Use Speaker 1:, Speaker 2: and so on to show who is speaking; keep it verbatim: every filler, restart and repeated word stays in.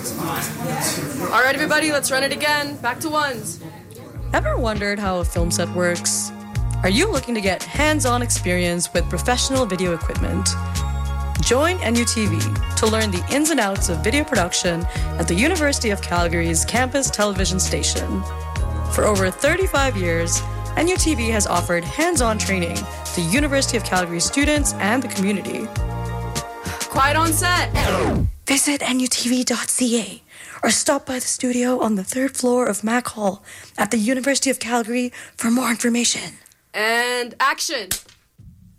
Speaker 1: All right, everybody, let's run it again. Back to ones.
Speaker 2: Ever wondered how a film set works? Are you looking to get hands-on experience with professional video equipment? Join N U T V to learn the ins and outs of video production at the University of Calgary's campus television station. For over thirty-five years, N U T V has offered hands-on training to University of Calgary students and the community.
Speaker 1: Quiet on set.
Speaker 2: Visit N U T V dot C A or stop by the studio on the third floor of Mac Hall at the University of Calgary for more information.
Speaker 1: And action.